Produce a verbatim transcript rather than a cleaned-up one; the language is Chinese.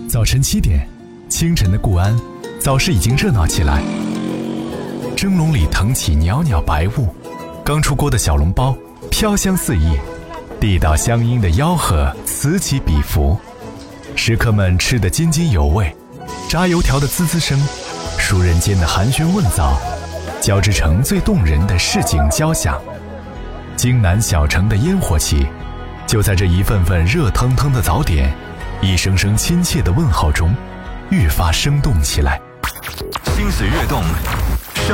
早晨七点，清晨的固安早市已经热闹起来。蒸笼里腾起袅袅白雾，刚出锅的小笼包飘香四溢，地道乡音的吆喝此起彼伏。食客们吃得津津有味，炸油条的滋滋声，熟人间的寒暄问早，交织成最动人的市井交响。京南小城的烟火气，就在这一份份热腾腾的早点，一声声亲切的问候中，愈发生动起来。 心思跃动，